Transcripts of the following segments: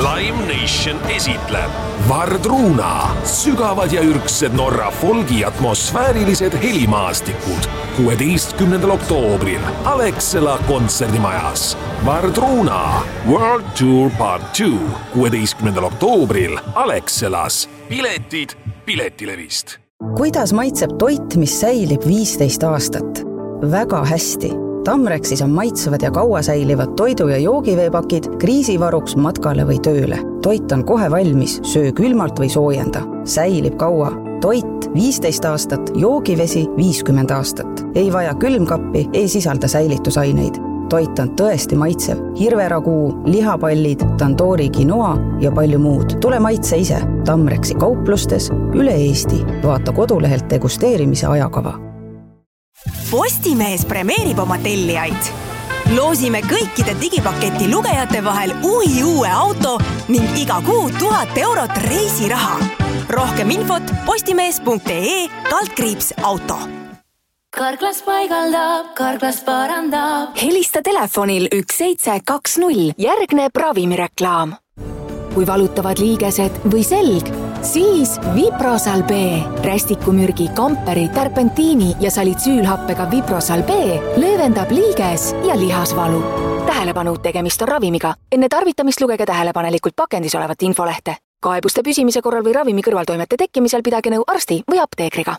Lime Nation esitleb Vardruna, sügavad ja ürgsed Norra folgi atmosfäärilised helimaastikud 16. oktoobril Alexela kontserdimajas. Vardruna World Tour Part 2 16. oktoobril Alexelas. Piletid Piletilevist. Kuidas maitseb toit, mis säilib 15 aastat? Väga hästi. Tamrexis on maitsevad ja kaua säilivad toidu- ja joogiveepakid kriisivaruks matkale või tööle. Toit on kohe valmis, söö külmalt või soojenda. Säilib kaua. Toit 15 aastat, joogivesi 50 aastat. Ei vaja külmkappi, ei sisalda säilitusaineid. Toit on tõesti maitsev. Hirveraguu, lihapallid, tandoori quinoa ja palju muud. Tule maitse ise. Tamrexi kauplustes üle Eesti. Vaata kodulehelt degusteerimise ajakava. Postimees premeerib oma tellijaid. Loosime kõikide digipaketi lugejate vahel uue auto ning iga kuu 1000 eurot reisiraha. Rohkem infot postimees.ee/auto. Karklas paigaldab, Karklas parandab. Helista telefonil 1720, järgneb ravimireklaam. Kui valutavad liigesed või selg, siis Viprosal B. Rästikumürgi, kamperi, terpentiini ja salitsüülhappega Viprosal B löövendab liiges ja lihasvalu. Tähelepanu, tegemist on ravimiga. Enne tarvitamist lugege tähelepanelikult pakendis olevat infolehte. Kaebuste püsimise korral või ravimi kõrvaltoimete tekkimisel pidage nõu arsti või apteekriga.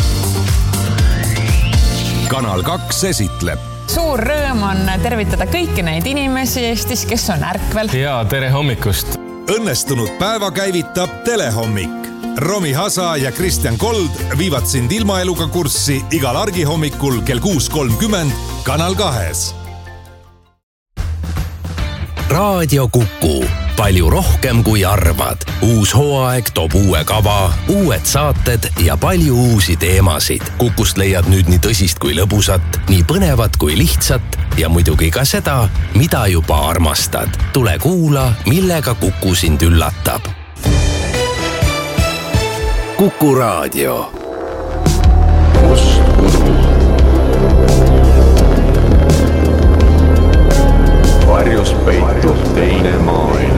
Kanal 2 esitleb. Suur rõõm on tervitada kõiki neid inimesi Eestis, kes on ärkvel. Ja tere hommikust! Õnnestunud päeva käivitab Telehommik. Romi Hasa ja Kristjan Kold viivad sind ilmaeluga kurssi igal argihommikul kell 6.30 Kanal 2. Raadio Kuku. Palju rohkem kui arvad. Uus hooaeg toob uue kava, uued saated ja palju uusi teemasid. Kukust leiad nüüd nii tõsist kui lõbusat, nii põnevat kui lihtsat ja muidugi ka seda, mida juba armastad. Tule kuula, millega Kuku sind üllatab. Kuku Raadio. Varjus peitub teine maailm.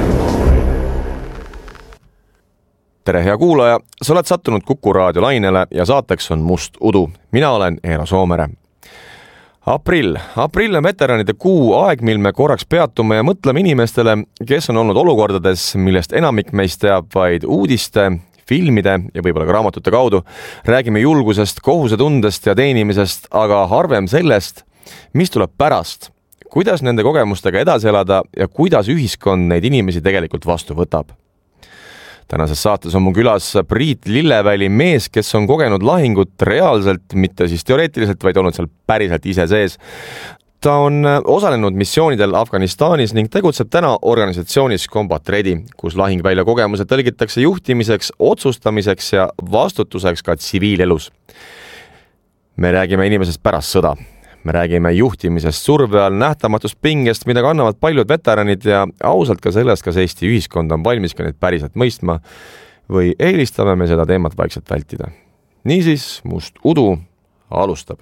Tere, hea kuulaja! Sa oled sattunud Kuku Raadio lainele ja saateks on Must Udu. Mina olen Eero Soomere. Aprill on veteranide kuu, aeg, mil me korraks peatume ja mõtleme inimestele, kes on olnud olukordades, millest enamik meist teab vaid uudiste, filmide ja võib-olla ka raamatute kaudu. Räägime julgusest, kohusetundest ja teenimisest, aga harvem sellest, mis tuleb pärast. Kuidas nende kogemustega edasi elada ja kuidas ühiskond neid inimesi tegelikult vastu võtab. Tänases saates on mu külas Priit Lilleväli, mees, kes on kogenud lahingut reaalselt, mitte siis teoreetiliselt, vaid olnud seal päriselt ise sees. Ta on osalenud missioonidel Afganistanis ning tegutseb täna organisatsioonis Combat Ready, kus lahingvälja kogemused tõlgitakse juhtimiseks, otsustamiseks ja vastutuseks ka tsiviilelus. Me räägime inimesest pärast sõda. Me räägime juhtimisest, surve all, nähtamatust pingest, mida kannavad paljud veteranid ja ausalt ka sellest, kas Eesti ühiskond on valmis ka neid päriselt mõistma või eelistame me seda teemat vaikselt vältida. Niisiis, Must Udu alustab.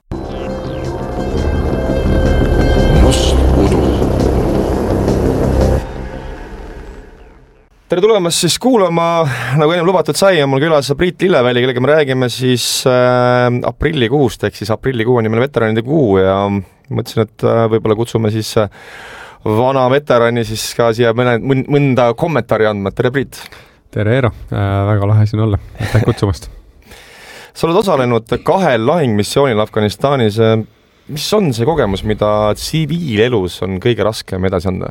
Must Udu. Tere tulemast siis kuulama, nagu enne lubatud sai, on mul külas Priit Lilleväli, kellega me räägime siis aprillikuust, ehk siis aprillikuu on nimel veteranide kuu ja mõtlesin, et võib-olla kutsume siis vana veterani siis ka siia mõnda kommentaari andma. Tere, Priit! Tere, Eero! Väga lahe siin olla. Aitäh kutsumast! Sa oled osalenud 2 lahingmissioonil Afganistanis. Mis on see kogemus, mida tsiviilelus on kõige raskem edasi anda?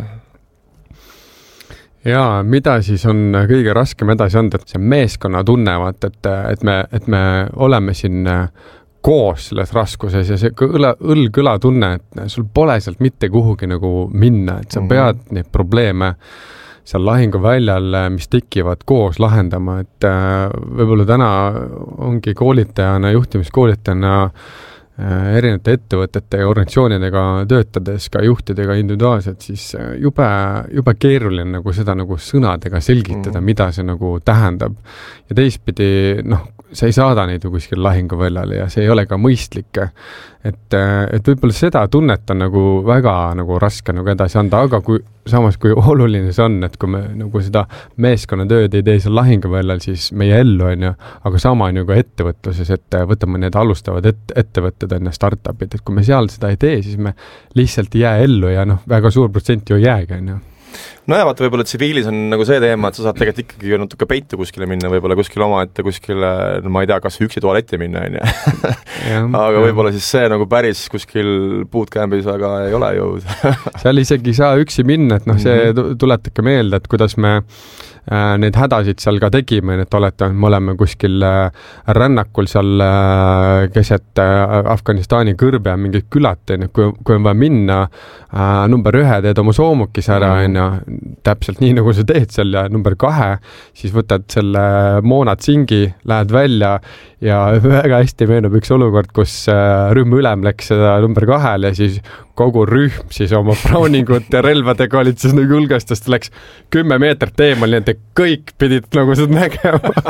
Ja mida siis on kõige raskem edasi anda, et see meeskonna tunnevad, et me oleme siin koos selles raskuses ja see õlg-õla tunne, et sul pole sealt mitte kuhugi nagu minna, et sa pead neid probleeme seal lahinguväljal, mis tekivad koos lahendama, et võib-olla täna ongi koolitajana, juhtimiskoolitajana erinevate ettevõtete ja organisatsioonidega töötades, ka juhtidega individuaalselt, siis jube keeruline nagu seda nagu sõnadega selgitada, mida see nagu tähendab. Ja teistpidi, sa ei saada neid ju kuskil lahinguväljale ja see ei ole ka mõistlik. Et võib-olla seda tunnet on nagu väga nagu raske nagu edasi anda, aga kui samas kui oluline see on, et kui me nagu seda meeskonnatööd ei tee seal lahinguväljal, siis meie ellu on ju, aga sama on ju ka ettevõtluses, et võtame need alustavad ettevõtted on ja startupid, et kui me seal seda ei tee, siis me lihtsalt ei jää ellu ja väga suur protsent ju jäägi on ju. No ja vaata, võib-olla tsiviilis on nagu see teema, et sa saad tegelikult ikkagi natuke peitu kuskile minna, võib-olla kuskile omaette, kuskile, no ma ei tea, kas üksi tualetti minna, on ju. Aga võib-olla siis see nagu päris kuskil bootcampis aga ei ole ju. Seal isegi ei saa üksi minna, et see tuletage meelde, et kuidas me neid hädasid seal ka tegime, et olete, me oleme kuskil rännakul seal keset Afganistani kõrbe ja mingid külad, kui on vaja minna number 1, teed oma soomukis ära, täpselt nii, nagu sa teed seal ja number 2, siis võtad selle moonatsingi, lähed välja ja väga hästi meenub üks olukord, kus rühm ülem läks seda number 2 ja siis kogu rühm siis oma Browningute relvadega olid siis nagu julgestust, läks 10 meetrit eemal, nii et kõik pidid nagu seda nägema.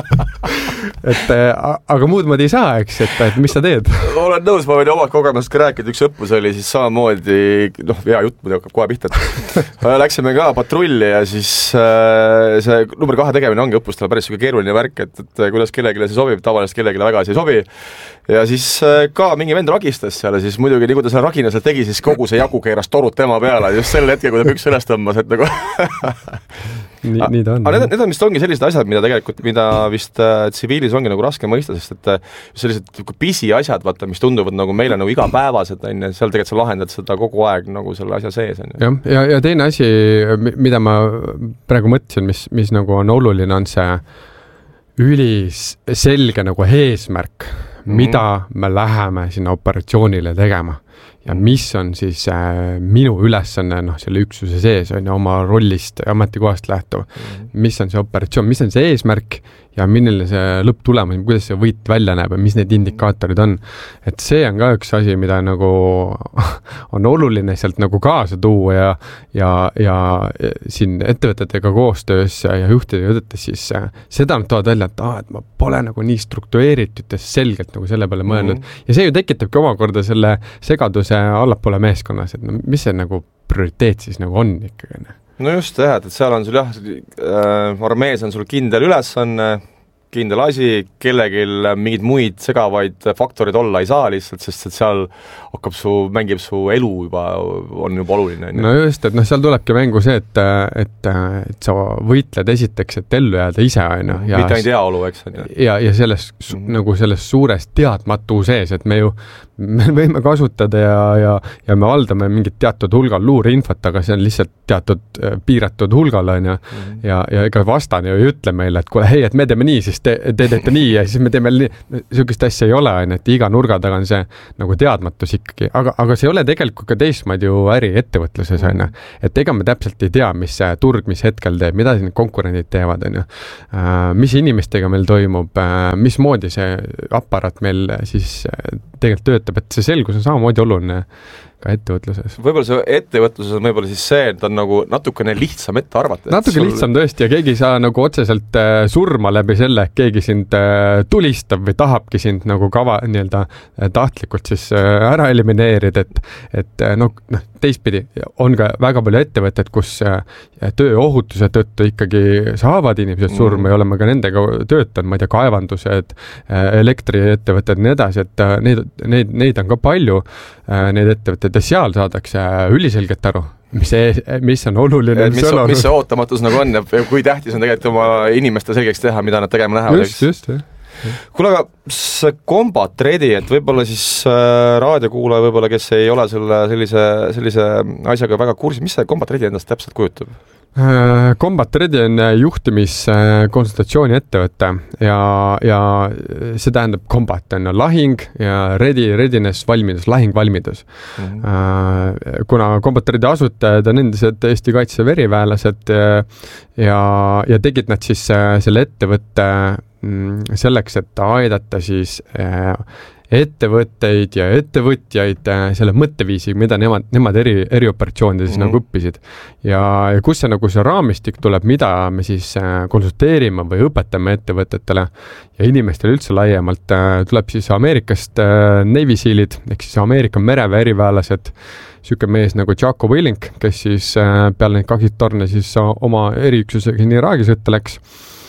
Aga muud moodi ei saa, eks, et mis sa teed? Olen nõus, ma võin omad kogemust ka rääkida, üks õppus oli siis samamoodi, hea jutt, muidu hakkab kohe pihta. Läksime ka patrulli ja siis see number 2 tegemine ongi õppustele päris keeruline värk, et kuidas kellegile see sobib, tavaliselt kellegile väga see ei sobi. Ja siis ka mingi vend ragistas seal ja siis muidugi, nii kui ta seal raginaselt tegi, siis kogu see jagu keeras torud tema peale just sel hetkel, kui ta püks üles tõmbas, et nagu nii ta on. Aga need on vist ongi sellised asjad, mida vist tsiviilis ongi nagu raske mõista, sest et sellised pisi asjad, vaata, mis tunduvad nagu meile nagu igapäevased, seal tegelikult sa lahendad seda kogu aeg nagu selle asja sees. Ja teine asi, mida ma praegu mõtlesin, mis nagu on oluline, on see üliselge nagu eesmärk, mida me läheme sinna operatsioonile tegema ja mis on siis minu ülesanne selle üksuse sees on oma rollist ja ametikohast lähtuv. Mis on see operatsioon, mis on see eesmärk ja milline see lõpptulemus, kuidas see võit välja näeb ja mis need indikaatorid on. Et see on ka üks asi, mida nagu on oluline sealt nagu kaasa tuua ja siin ettevõtetega koostöös ja juhtide judetes siis seda nad toovad välja, et ma pole nagu nii struktureeritud ja selgelt nagu selle peale mõelnud. Ja see ju tekitabki omakorda selle segaduse allapoole meeskonnas, et mis see nagu prioriteet siis nagu on ikkagi? No just jah, et seal on sul armees on sul kindel ülesanne, kindel asi, kellegil mingid muid segavaid faktorid olla ei saa lihtsalt, sest et seal mängib su elu on juba oluline. No just, et seal tulebki mängu see, et sa võitled esiteks, et ellu jääda ise on. Mitte ainult heaolu, eks. Ja selles nagu selles suures teadmatu sees, et me võime kasutada ja me valdame mingit teatud hulgal luureinfot, aga see on lihtsalt teatud piiratud hulgal on ja ega vastane ju ei ütle meile, et kuule, hei, et me teeme nii, siis te teete nii ja siis me teeme nii. Sihukest asja ei ole, et iga nurga taga on see nagu teadmatus ikkagi, aga see ei ole tegelikult ka teistmaid ju äriettevõtluses on. Et ega me täpselt ei tea, mis see turg, mis hetkel teeb, mida siin konkurendid teevad on. Mis inimestega meil toimub, mismoodi see aparaat meil siis tegelikult töötab, et see selgus on samamoodi oluline ka ettevõtluses. Võib-olla see ettevõtluses on võib-olla siis see, et on nagu natukene lihtsam ette arvata. Natuke lihtsam tõesti ja keegi ei saa nagu otseselt surma läbi selle, keegi sind tulistab või tahabki sind nagu tahtlikult siis ära elimineerida, et teistpidi on ka väga palju ettevõtted, kus tööohutuse tõttu ikkagi saavad inimesed surma ja oleme ka nendega töötanud, ma ei tea, kaevandused, elektriettevõtted ja nii edasi, et neid on ka palju, neid ettevõtted ja seal saadakse üliselgelt aru, mis on oluline. Mis see ootamatus nagu on ja kui tähtis on tegelikult oma inimeste selgeks teha, mida nad tegema lähevad. Just, jah. Kuule, aga see Combat Ready, et võib-olla siis raadiokuulaja võib-olla, kes ei ole sellise asjaga väga kursis, mis see Combat Ready endast täpselt kujutab? Combat Ready on juhtimiskonsultatsiooni ettevõte ja see tähendab combat on lahing ja readiness, valmidus, lahing, valmidus. Kuna Combat Ready asutajad on endised Eesti Kaitseväe veriväelased ja tegid nad siis selle ettevõtte selleks, et aidata siis ettevõtteid ja ettevõtjaid selle mõtteviisi, mida nemad erioperatsioonide siis nagu õppisid. Ja kus see raamistik tuleb, mida me siis konsulteerime või õpetame ettevõtetele ja inimestele üldse laiemalt, tuleb siis Ameerikast Navy Sealid, ehk siis Ameerika mereväe eriväelased, siuke mees nagu Jaco Willink, kes siis peale neid kaksitorne siis oma eriüksusega siin Iraagi sõtta läks.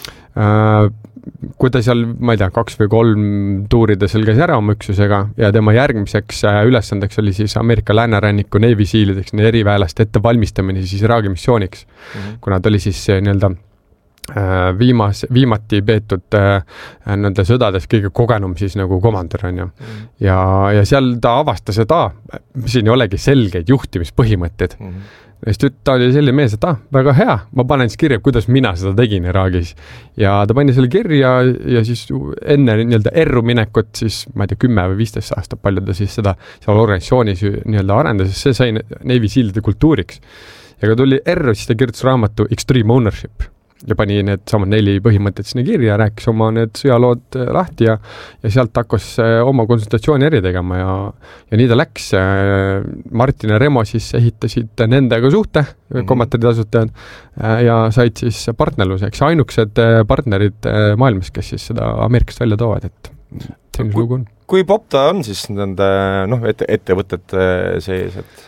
Kui ta seal, ma ei tea, 2 või 3 tuuride seal käis ära oma üksusega ja tema järgmiseks ülesandeks oli siis Ameerika lääneranniku Navy Sealideks, eriväelaste ettevalmistamine siis Iraagi missiooniks, kuna ta oli siis nii-öelda viimati peetud nende sõdades kõige kogenum siis nagu komandör on ju. Ja seal ta avastas, et siin ei olegi selgeid juhtimispõhimõtted. Sest ta oli selline mees, et väga hea, ma panen siis kirja, kuidas mina seda tegin Iraagis. Ja ta pani selle kirja ja siis enne nii-öelda erru minekut, siis ma ei tea, 10 või 15 aastat palju ta siis seda seal organisatsioonis nii-öelda arendas, see sai Navy Sealide kultuuriks. Ja kui tuli erru, siis ta kirjutas raamatu Extreme Ownership ja pani need samad 4 põhimõtted sinna kirja, rääkis oma need sõjalood lahti ja sealt hakkas oma konsultatsiooni eri tegema ja nii ta läks. Martin ja Remo siis ehitasid nendega suhte, kommentarid asutajad ja said siis partnerluseks, ainukesed partnerid maailmas, kes siis seda Ameerikast välja toovad, et selline lugu on. Kui popp ta on siis nende ettevõtete sees, et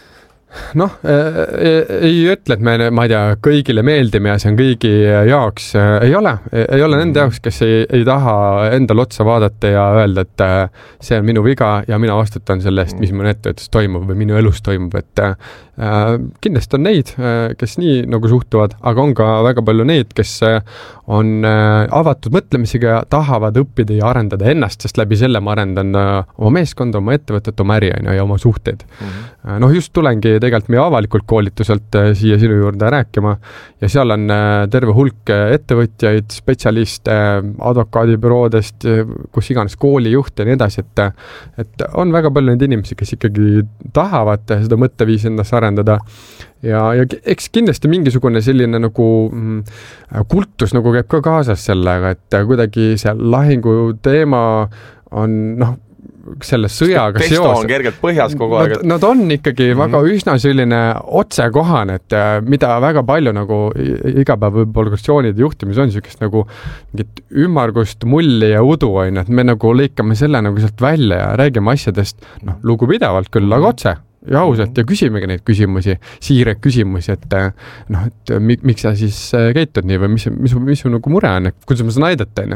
ei ütle, et ma ei tea, kõigile meeldime ja see on kõigi jaoks. Ei ole nende jaoks, kes ei taha endal otsa vaadata ja öelda, et see on minu viga ja mina vastutan sellest, mis minu ettevõttes toimub või minu elus toimub, et kindlasti on neid, kes nii nagu suhtuvad, aga on ka väga palju neid, kes on avatud mõtlemisega ja tahavad õppida ja arendada ennast, sest läbi selle ma arendan oma meeskonda, oma ettevõtet, oma äri ja oma suhteid. Just tulengi tegelikult meie avalikult koolituselt siia sinu juurde rääkima ja seal on terve hulk ettevõtjaid, spetsialiste, advokaadibüroodest, kus iganes koolijuht ja nii edasi, et on väga palju neid inimesi, kes ikkagi tahavad seda mõtteviisi endas arendada ja eks kindlasti mingisugune selline nagu kultus nagu käib ka kaasas sellega, et kuidagi see lahingu teema on selle sõjaga seos. Testo on kergelt põhjas kogu aeg. Nad on ikkagi väga üsna selline otsekohane, et mida väga palju nagu igapäeva organisatsioonide juhtimis on sellisest nagu mingit ümmargust mulli ja udu on, et me nagu lõikame selle nagu sealt välja ja räägime asjadest lugupidavalt küll, aga otse ja ausalt ja küsimegi neid küsimusi, siirad küsimusi, et miks sa siis käitud nii või mis su nagu mure on, et kuidas ma saan aidata,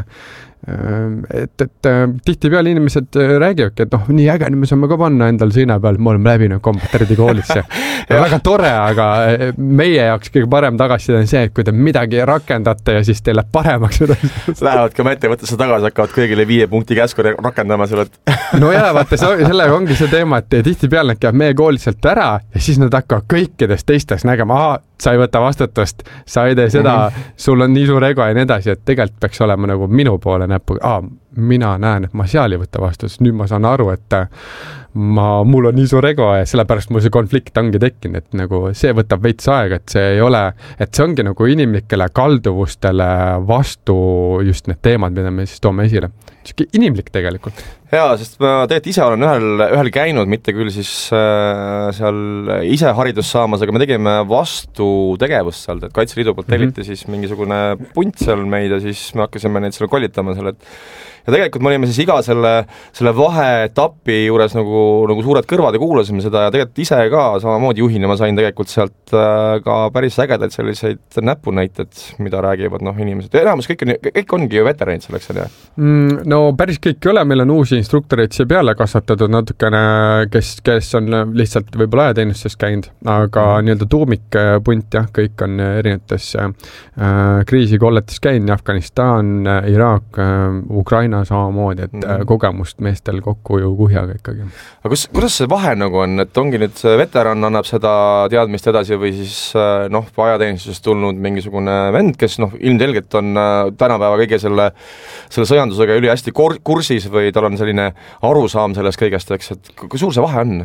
et tihtipeale inimesed räägivadki, et nii äge, me saame ka panna endal seina peal, me oleme läbinud kompeterdi koolisse ja väga tore, aga meie jaoks kõige parem tagasiside on see, et kui te midagi rakendate ja siis teil läheb paremaks lähevad ka ettevõttesse tagasi, hakkavad kõigile 5 punkti käsku rakendama selle vaata, sellega ongi see teema, et tihtipeale nad käivad meie koolitselt ära ja siis nad hakkavad kõikidest teistest nägema, sa ei võta vastutust, sa ei tee seda, sul on nii suur ego ja nii edasi, et tegelikult peaks olema nagu minu poole näpuga, mina näen, et ma seal ei võta vastutust, nüüd ma saan aru, et mul on nii suur ego ja sellepärast mul see konflikt ongi tekkinud, et nagu see võtab veits aega, et see ei ole, et see ongi nagu inimlikele kalduvustele vastu just need teemad, mida me siis toome esile. Inimlik tegelikult. Jaa, sest ma tegelikult ise olen ühel käinud, mitte küll siis seal ise haridust saamas, aga me tegime vastu tegevust sealt, et Kaitseliidu poolt telliti siis mingisugune punt seal meid ja siis me hakkasime neid selle kollitama seal, et ja tegelikult me olime siis iga selle vaheetapi juures nagu suured kõrvad ja kuulasime seda ja tegelikult ise ka samamoodi juhina ma sain tegelikult sealt ka päris ägedaid selliseid näpunäited, mida räägivad inimesed. Enamus kõik ongi ju veteranid selleks, on ju? No päris kõik ei ole, meil on uusi instruktoreid siia peale kasvatatud natukene, kes on lihtsalt võib-olla ajateenistustes käinud, aga nii-öelda tuumikpunt jah, kõik on erinevates kriisikolletes käinud, Afganistan, Iraak, Ukraina samamoodi, et kogemust meestel kokku ju kuhjaga ikkagi. Aga kuidas see vahe nagu on, et ongi nüüd veteran annab seda teadmist edasi või siis ajateenistusest tulnud mingisugune vend, kes ilmselgelt on tänapäeva kõige selle sõjandusega üli hästi kursis või tal on selline arusaam sellest kõigest, eks, et kui suur see vahe on?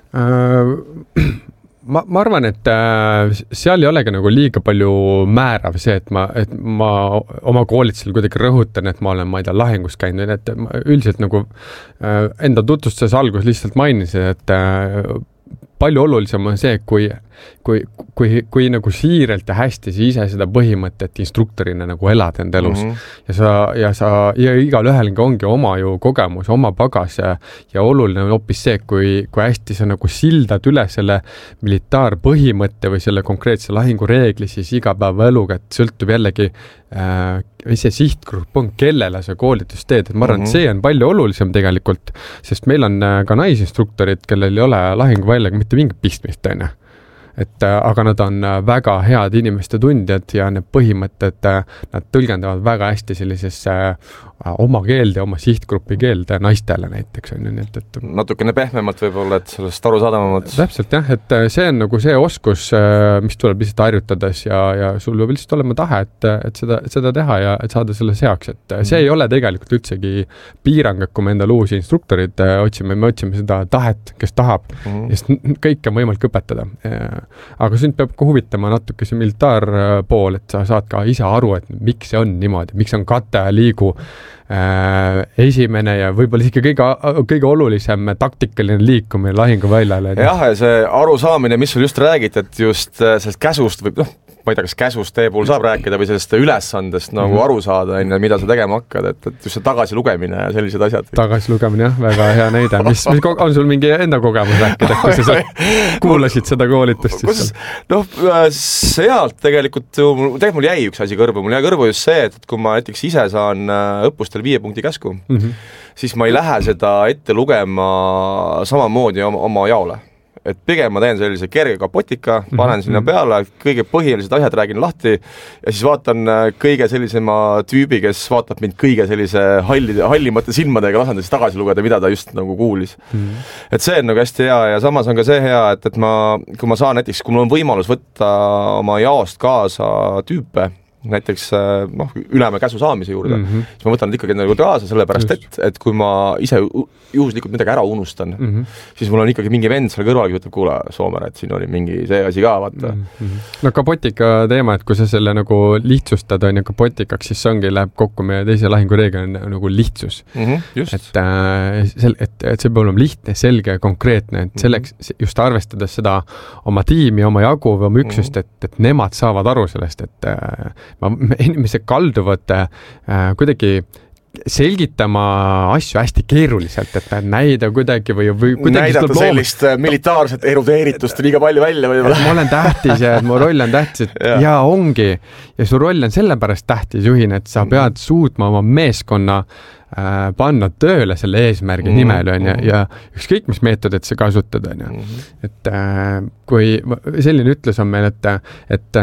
Ma arvan, et seal ei olegi nagu liiga palju määrav see, et ma oma koolitusel kuidagi rõhutan, et ma olen, ma ei tea, lahingus käinud, et üldiselt nagu enda tutvustustes algus lihtsalt mainisin, et palju olulisem on see, kui kui nagu siirelt ja hästi sa ise seda põhimõtet instruktorina nagu elad enda elus ja igal ühel ongi oma ju kogemus, oma pagas ja oluline on hoopis see, kui hästi sa nagu sildad üle selle militaarpõhimõtte või selle konkreetse lahingureegli siis igapäevaeluga, et sõltub jällegi see sihtgrupp on, kellele sa koolitust teed, et ma arvan, et see on palju olulisem tegelikult, sest meil on ka naisinstruktorid, kellel ei ole lahinguväljaga mitte mingit pistmist, on ju. Aga nad on väga head inimeste tundjad ja need põhimõtted, nad tõlgendavad väga hästi sellisesse oma keelde, oma sihtgrupi keelde naistele näiteks on ju, nii et natukene pehmemalt võib-olla, et sellest arusaadavamalt. Täpselt jah, et see on nagu see oskus, mis tuleb lihtsalt harjutades ja sul peab lihtsalt olema tahe, et seda teha ja et saada selle seaks, et see ei ole tegelikult üldsegi piirang, kui me endale uusi instruktorid otsime, me otsime seda tahet, kes tahab, sest kõike on võimalik õpetada. Aga sind peab ka huvitama natuke see militaarpool, et sa saad ka ise aru, et miks see on niimoodi, miks on kate liigu esimene ja võib-olla isegi kõige olulisem taktikaline liikumine lahinguväljale. Jah, ja see arusaamine, mis sul just räägid, et just sellest käsust või ma ei tea, kas käsust teie puhul saab rääkida või sellest ülesandest nagu aru saada, mida sa tegema hakkad, et just see tagasilugemine ja sellised asjad. Tagasilugemine, jah, väga hea näide. Mis on sul mingi enda kogemus rääkida, kui sa kuulasid seda koolitust? Sealt tegelikult mul jäi üks asi kõrvu. Mul jäi kõrvu just see, et kui ma näiteks ise saan õppustel 5 punkti käsku, siis ma ei lähe seda ette lugema samamoodi oma jaole. Et pigem ma teen sellise kerge kapotika, panen sinna peale, kõige põhilised asjad räägin lahti ja siis vaatan kõige sellisema tüübi, kes vaatab mind kõige sellise hallimate silmadega, lasen siis tagasi lugeda, mida ta just nagu kuulis. Et see on nagu hästi hea ja samas on ka see hea, et kui ma saan näiteks, kui mul on võimalus võtta oma jaost kaasa tüüpe, näiteks ülema käsu saamise juurde, siis ma võtan ikkagi enda kaasa, sellepärast et kui ma ise juhuslikult midagi ära unustan, siis mul on ikkagi mingi vend seal kõrval, kes ütleb, kuule, Soomer, et siin oli mingi see asi ka, vaata. No kapotika teema, et kui sa selle nagu lihtsustad on ja kapotikaks, siis ongi, läheb kokku meie teise lahingureegel nagu lihtsus. Just. Et see peab olema lihtne, selge, konkreetne, et selleks just arvestades seda oma tiimi, oma jagu või oma üksust, et nemad saavad aru sellest, et inimesed kalduvad kuidagi selgitama asju hästi keeruliselt, et näida kuidagi või näidata sellist militaarset erudeeritust liiga palju välja või? Ma olen tähtis ja mu roll on tähtis, et ja ongi. Ja su roll on sellepärast tähtis juhina, et sa pead suutma oma meeskonna panna tööle selle eesmärgi nimel on ja ükskõik mis meetodit sa kasutad on ja. Et kui selline ütlus on meil, et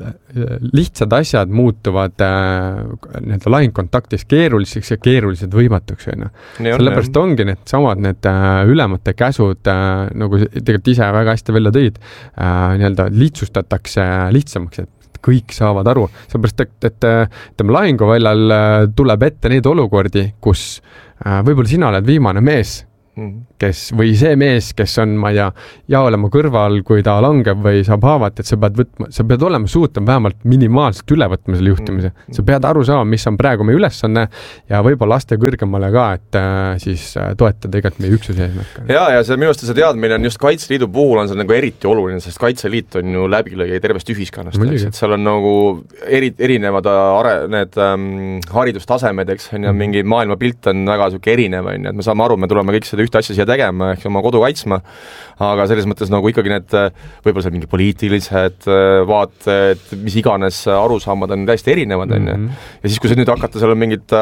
lihtsad asjad muutuvad need lahingkontaktis keeruliseks ja keerulised võimatuks on ja. Sellepärast ongi need samad need ülemate käsud, nagu tegelikult ise väga hästi välja tõid, nii-öelda lihtsustatakse lihtsamaks, et kõik saavad aru, sellepärast, et lahinguväljal tuleb ette neid olukordi, kus võib-olla sina oled viimane mees, kes, või see mees, kes on, ma ei tea, jaolema kõrval, kui ta langeb või saab haavat, et sa pead olema suutma vähemalt minimaalselt üle võtma selle juhtimise. Sa pead aru saama, mis on praegu meie ülesanne ja võib-olla laste kõrgemale ka, et siis toetada igat meie üksuse eesmärk. Ja see minu arust see teadmine on just Kaitseliidu puhul on see nagu eriti oluline, sest Kaitseliit on ju läbilõige tervest ühiskonnast, et seal on nagu erinevad need haridustasemed, eks, mingi maailmapilt on väga suke erinev, et me saame aru, me tuleme kõik seda ühte asja siia tegema, ehk oma kodu kaitsma, aga selles mõttes nagu ikkagi need võib-olla seal mingi poliitilised vaated, mis iganes arusaamad on täiesti erinevad, on ju. Ja siis, kui sa nüüd hakata seal mingit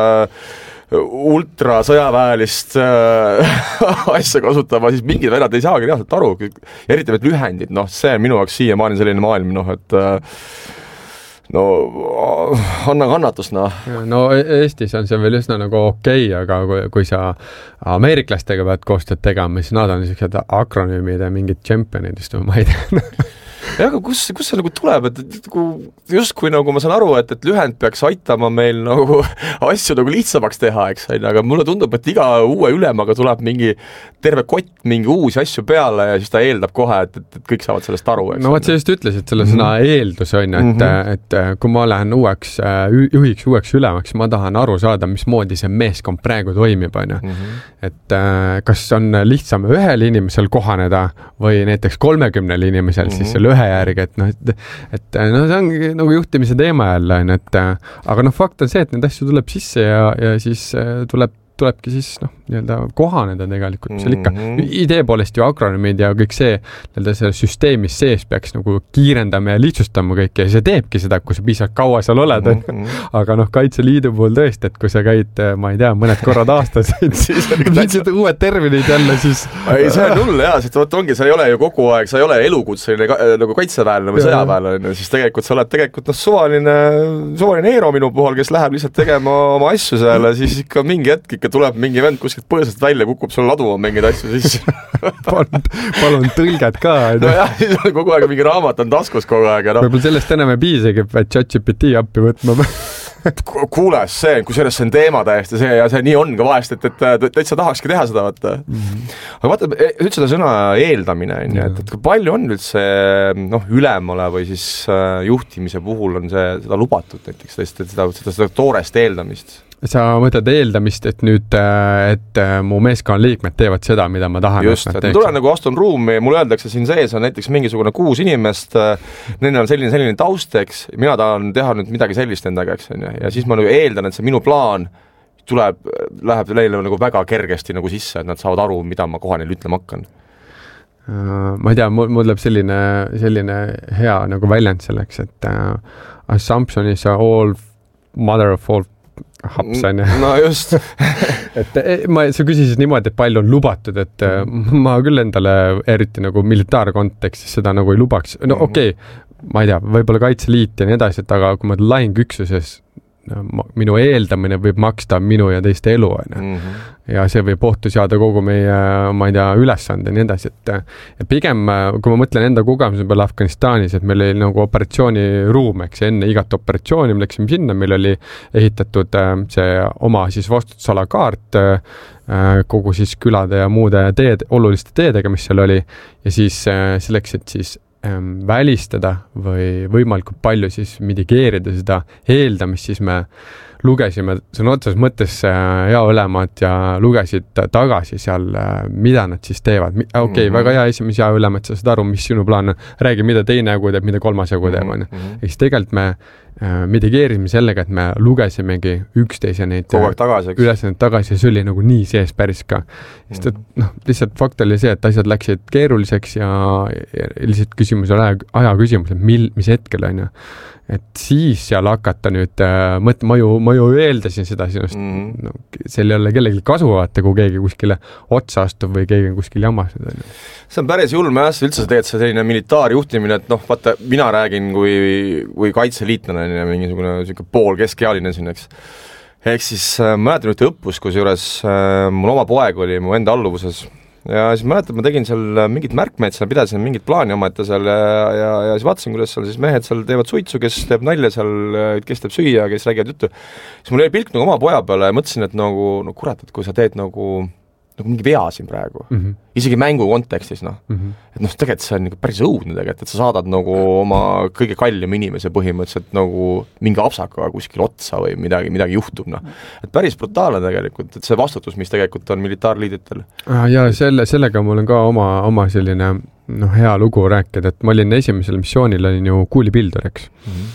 ultra sõjaväelist asja kasutama, siis mingid vennad ei saagi reaalselt aru. Eriti need lühendid, see on minu jaoks siiamaani selline maailm, et anna kannatust, No Eestis on see veel üsna nagu okei, aga kui sa ameeriklastega pead koostööd tegema, siis nad on sellised akronüümid ja mingid championid, ma ei tea. aga kus see nagu tuleb, et justkui nagu ma saan aru, et lühend peaks aitama meil nagu asju nagu lihtsamaks teha, eks, aga mulle tundub, et iga uue ülemaga tuleb mingi terve kott, mingi uusi asju peale ja siis ta eeldab kohe, et kõik saavad sellest aru, eks. No vot, sa just ütlesid selle sõna eeldus on, et kui ma lähen juhiks uueks ülemaks, ma tahan aru saada, mismoodi see meeskond praegu toimib, on. Et kas on lihtsam ühel inimesel kohaneda või näiteks 30 inimesel siis selle ühe järgi, et see ongi nagu juhtimise teema jälle, aga fakt on see, et need asju tuleb sisse ja siis tulebki siis nii-öelda kohaneda tegelikult, mis seal ikka idee poolest ju akronüümid ja kõik see selle süsteemis sees peaks nagu kiirendama ja lihtsustama kõike ja see teebki seda, kui sa piisavalt kaua seal oled, aga Kaitseliidu puhul tõesti, et kui sa käid, ma ei tea, mõned korrad aastas, siis uued terminid jälle, siis ei, see on hull, sest ongi, sa ei ole ju kogu aeg, sa ei ole elukutseline nagu kaitseväelane või sõjaväelane, siis tegelikult sa oled suvaline Eero minu puhul, kes läheb lihtsalt tegema oma asju seal ja siis ikka mingi hetk ikka tuleb mingi vend kuskilt põõsast välja, kukub sul laduma mingeid asju sisse. palun tõlged ka. Nojah, siis on kogu aeg mingi raamat on taskus kogu aeg. Võib-olla sellest enam ei piisagi, et ChatGPT appi võtma. Kuule, kui selles see on teema täiesti see ja see nii on ka vahest, et täitsa tahakski teha seda, vaata. Aga vaata, üldse seda sõna eeldamine, et palju on üldse ülemale või siis juhtimise puhul on seda lubatud näiteks, seda toorest eeldamist. Sa mõtled eeldamist, et nüüd, et mu meeskonna liikmed teevad seda, mida ma tahan. Just, et tulen nagu astun ruumi, mulle öeldakse siin sees on näiteks mingisugune 6 inimest, neil on selline taust, eks, mina tahan teha nüüd midagi sellist endaga, eks, ja siis ma nagu eeldan, et see minu plaan läheb neile nagu väga kergesti nagu sisse, et nad saavad aru, mida ma kohe neile ütlema hakkan. Ma ei tea, mul läheb selline hea nagu väljend selleks, et assumption is all mother of all haps, on. No just. sa küsisid niimoodi, et palju on lubatud, et ma küll endale eriti nagu militaarkontekstis seda nagu ei lubaks. No okei, ma ei tea, võib-olla Kaitseliit ja nii edasi, aga kui ma lahingüksuses minu eeldamine võib maksta minu ja teiste elu, ja see võib ohtu seada kogu meie, ma ei tea, ülesande ja nii edasi, et pigem, kui ma mõtlen enda kogemuse peale Afganistanis, et meil oli nagu operatsiooniruum, eks enne igat operatsiooni me läksime sinna, meil oli ehitatud see oma siis vastutusala kaart kogu siis külade ja muude oluliste teedega, mis seal oli, ja siis selleks, et siis välistada või võimalikult palju siis mitigeerida seda eeldamist, siis me lugesime sõna otseses mõttes jaoülemad ja lugesid tagasi seal, mida nad siis teevad. Väga hea esimese jaoülemad, sa saad aru, mis sinu plaan on, räägi, mida teine jagu teeb, mida kolmas jagu teeb. Eks tegelikult me mitigeerisime sellega, et me lugesimegi üksteise neid ülesandeid tagasi ja see oli nagu nii sees päris ka. Sest lihtsalt fakt oli see, et asjad läksid keeruliseks ja lihtsalt küsimus oli aja küsimus, et mis hetkel on. Et siis seal hakata nüüd ma ju eeldasin seda sinust, seal ei ole kellegi kasu vaata, kui keegi kuskile otsa astub või keegi kuskil jamas. See on päris julme asja, üldse sa teed selline militaarjuhtimine, et vaata, mina räägin kui kaitseliitlane ja mingisugune pool keskealine siin, eks. Ehk siis mäletan ühte õppus, kus juures mul oma poeg oli mu enda alluvuses ja siis mäletan, ma tegin seal mingit märkmeid, seal pidasin mingit plaani oma ette seal ja siis vaatasin, kuidas seal siis mehed seal teevad suitsu, kes teeb nalja seal, kes teeb süüa, kes räägivad juttu. Siis mul oli pilk nagu oma poja peale ja mõtlesin, et nagu kurat, et kui sa teed nagu mingi vea siin praegu, isegi mängu kontekstis, et tegelikult see on päris õudne tegelikult, et sa saadad nagu oma kõige kallim inimese põhimõtteliselt nagu mingi apsakaga kuskil otsa või midagi juhtub, et päris brutaalne tegelikult, et see vastutus, mis tegelikult on militaarliiditel. Ja sellega mul on ka oma selline hea lugu rääkida, et ma olin esimesel missioonil olin ju kuulipildur, eks.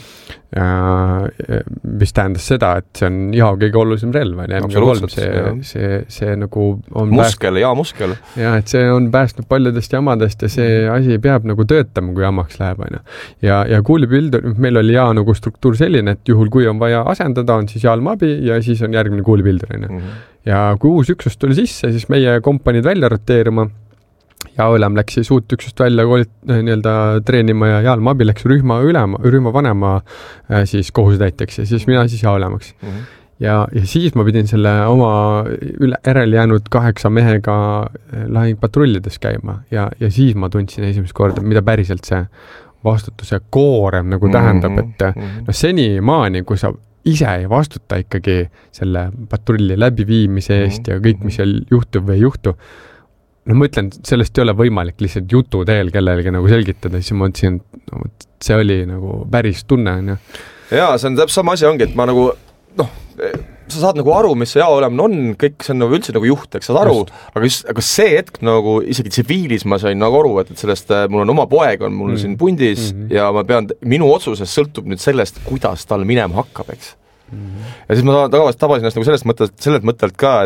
Mis tähendas seda, et see on kõige olulisem relv, see nagu on muskel. Ja, et see on päästnud paljudest jamadest ja see asi peab nagu töötama, kui jamaks läheb. Ja kuulipildur, meil oli nagu struktuur selline, et juhul kui on vaja asendada, on siis jaalmaabi ja siis on järgmine kuulipildur. Ja kui uus üksus tuli sisse, siis meie kompaniid välja roteerima ja ülem läks siis uut üksust välja nii-öelda treenima ja jaalmaabi läks rühma vanema siis kohusetäitjaks ja siis mina siis jaolemaks. Ja siis ma pidin selle oma järel jäänud 8 mehega lahingpatrullides käima ja siis ma tundsin esimest korda, mida päriselt see vastutuse koorem nagu tähendab, et senimaani, kui sa ise ei vastuta ikkagi selle patrulli läbiviimise eest ja kõik, mis seal juhtub või ei juhtu, ma ütlen, sellest ei ole võimalik lihtsalt jutu teel kellelegi nagu selgitada, siis ma mõtlesin, et see oli nagu päris tunne. Jaa, see on täpselt sama asi ongi, et ma nagu, sa saad nagu aru, mis see hea olemine on, kõik see on nagu üldse nagu juht, eks saad aru, aga see hetk nagu isegi tsiviilis ma sain nagu aru, et sellest mul on oma poeg, on mul siin pundis ja ma pean, minu otsuses sõltub nüüd sellest, kuidas tal minema hakkab, eks. Ja siis ma tabasin ennast nagu sellest mõttelt ka,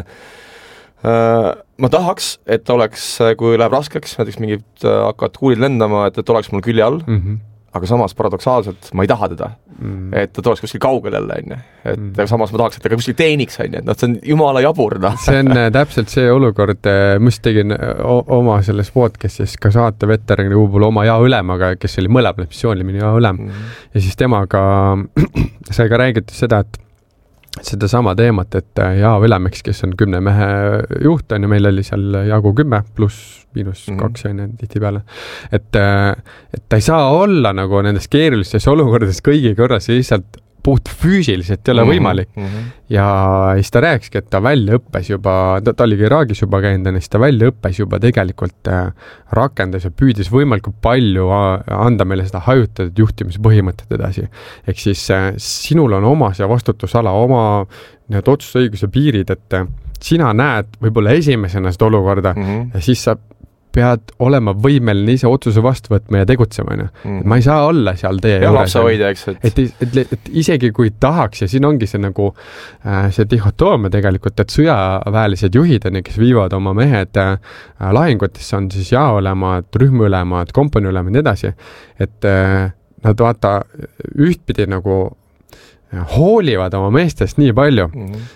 et ma tahaks, et oleks, kui läheb raskeks, näiteks mingid hakkavad kuulid lendama, et oleks mul külje all, aga samas paradoksaalselt ma ei taha teda, et ta tuleks kuskil kaugel jälle, et samas ma tahaks, et ta kuskil teeniks, et see on jumala jabur. See on täpselt see olukord, mis tegin oma selles podcastis ka saate veterani puhul oma hea ülemaga, kes oli mõlemad missioonil minu hea ülem ja siis temaga sai ka räägitud seda, et seda sama teemat, et hea ülemeks, kes on 10 mehe juht, on ja meil oli seal jagu 10 pluss miinus 2 on tihti peale. Et ta ei saa olla nagu nendes keerulistes olukordades kõigi korras lihtsalt puht füüsiliselt ei ole võimalik. Ja siis ta rääkiski, et ta väljaõppes juba, ta oligi Iraagis juba käinud, siis ta väljaõppes juba tegelikult rakendas ja püüdis võimalikult palju anda meile seda hajutatud juhtimise põhimõtet edasi. Ehk siis sinul on oma see vastutusala, oma need otsusõiguse piirid, et sina näed võib-olla esimesena seda olukorda ja siis sa pead olema võimeline ise otsuse vastu võtma ja tegutsema. Ma ei saa olla seal teie juures. Et isegi kui tahaks ja siin ongi see nagu see dihhotoomia tegelikult, et sõjaväelised juhid on, kes viivad oma mehed lahingutesse, on siis jaolemad, rühmülemad, kompaniülemad edasi, et nad vaata ühtpidi nagu hoolivad oma meestest nii palju,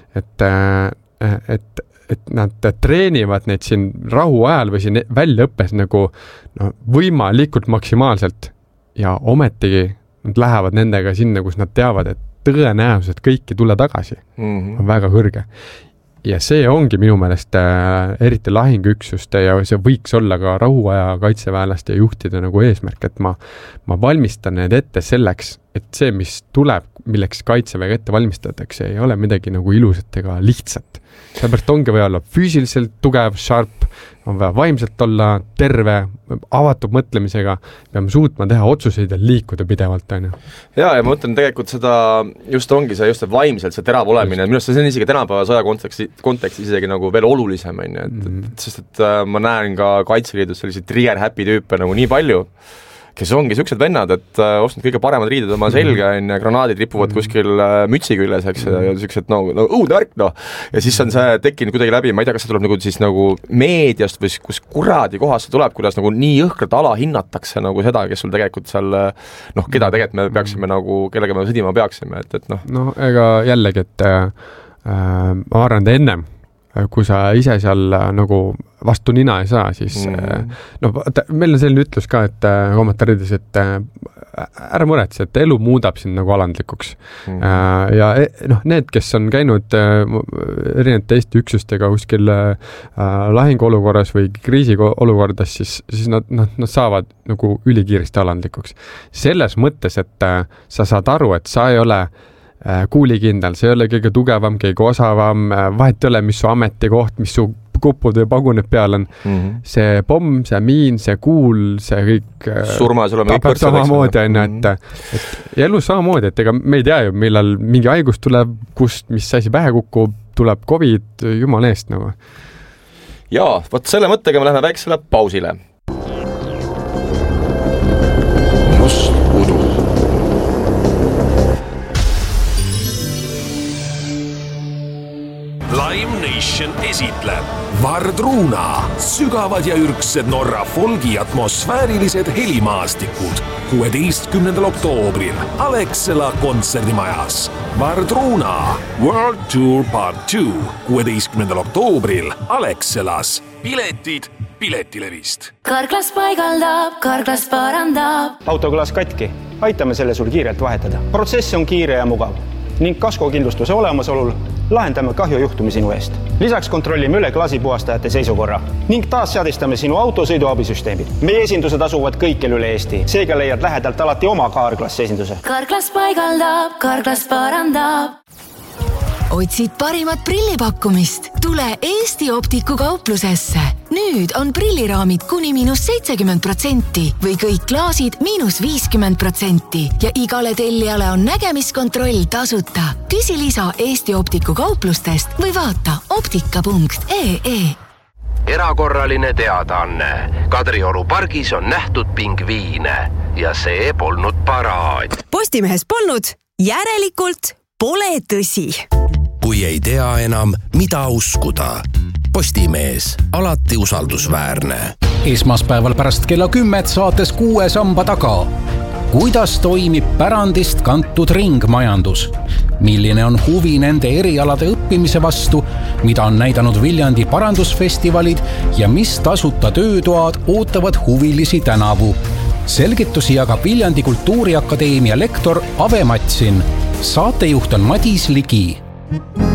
et nad treenivad neid siin rahu ajal või siin väljaõppes nagu võimalikult maksimaalselt ja ometigi nad lähevad nendega sinna, kus nad teavad, et tõenäoliselt kõik ei tule tagasi. On väga kõrge. Ja see ongi minu meelest eriti lahinguüksuste ja see võiks olla ka rahuaja kaitseväelaste juhtide nagu eesmärk, et ma valmistan need ette selleks, et see, mis tuleb, milleks kaitseväega ette valmistatakse, ei ole midagi nagu ilusat ega lihtsat. Sellepärast ongi vaja olla füüsiliselt tugev, sharp, on vaja vaimselt olla terve, avatud mõtlemisega, peame suutma teha otsuseid ja liikuda pidevalt. Ja ma mõtlen tegelikult seda, just ongi see just vaimselt, see terav olemine, minu arust see on isegi tänapäeva sõja kontekstis isegi nagu veel olulisem, sest et ma näen ka Kaitseliidus selliseid trigger-happy tüüpe nagu nii palju, kes ongi siuksed vennad, et ostnud kõige paremad riided oma selga, granaadid ripuvad kuskil mütsi küljes, eks, ja siuksed õudne värk, ja siis on see tekkinud kuidagi läbi, ma ei tea, kas see tuleb nagu siis nagu meediast või kus kuradi kohast see tuleb, kuidas nagu nii jõhkralt alahinnatakse nagu seda, kes sul tegelikult seal, keda tegelikult me peaksime nagu, kellega me sõdima peaksime, et No ega jällegi, et ma arvan, et ennem, kui sa ise seal nagu vastu nina ei saa, siis meil on selline ütlus ka, et kommentaarides, et ära muretse, et elu muudab sind nagu alandlikuks. Ja need, kes on käinud erinevate Eesti üksustega kuskil lahinguolukorras või kriisiolukordas, siis nad saavad nagu ülikiiresti alandlikuks. Selles mõttes, et sa saad aru, et sa ei ole kuulikindel, see ei ole kõige tugevam, kõige osavam, vahet ei ole, mis su ametikoht, mis su kupud või pagunid peal on. See pomm, see miin, see kuul, see kõik surmas oleme kõik võrdsed. Samamoodi on, et elus samamoodi, et ega me ei tea ju, millal mingi haigus tuleb, kust, mis asi pähe kukub, tuleb COVID, jumal eest nagu. Jaa, võt selle mõttega me läheme väiksele pausile. Lime Nation esitleb Vardruna, sügavad ja ürgsed Norra folgi atmosfäärilised helimaastikud 16. oktoobril Alexela kontserdimajas. Vardruna World Tour Part 2 16. oktoobril Alexelas. Piletid Piletilevist. Karklas paigaldab, Karklas parandab. Auto kõlas katki. Aitame selle sul kiirelt vahetada. Protsess on kiire ja mugav. ning kaskokindlustuse olemasolul lahendame kahjujuhtumi sinu eest. Lisaks kontrollime üle klaasipuhastajate seisukorra ning taas seadistame sinu auto sõiduabisüsteemid. Meie esindused asuvad kõikjal üle Eesti, seega leiad lähedalt alati oma Carglass esinduse. Carglass paigaldab, Carglass parandab. Otsid parimat prillipakkumist? Tule Eesti Optiku kauplusesse. Nüüd on prilliraamid kuni -70% või kõik klaasid -50% ja igale tellijale on nägemiskontroll tasuta. Küsi lisa Eesti Optiku kauplustest või vaata optika.ee. Erakorraline teadaanne. Kadrioru pargis on nähtud pingviine ja see polnud paraad. Postimehes polnud, järelikult pole tõsi. Kui ei tea enam, mida uskuda. Postimees, alati usaldusväärne. Esmaspäeval pärast kella 10 saates 6 samba taga. Kuidas toimib pärandist kantud ringmajandus? Milline on huvi nende erialade õppimise vastu, mida on näidanud Viljandi parandusfestivalid ja mis tasuta töötoad ootavad huvilisi tänavu? Selgitusi jagab Viljandi Kultuuriakadeemia lektor Ave Matsin. Saatejuht on Madis Ligi.